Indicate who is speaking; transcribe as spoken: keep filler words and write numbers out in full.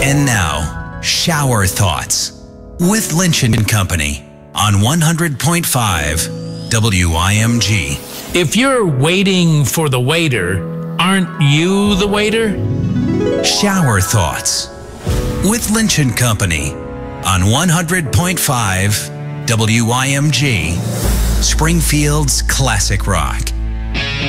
Speaker 1: And now, Shower Thoughts with Lynch and Company on one hundred point five W I M G.
Speaker 2: If you're waiting for the waiter, aren't you the waiter?
Speaker 1: Shower Thoughts with Lynch and Company on one hundred point five W I M G, Springfield's classic rock.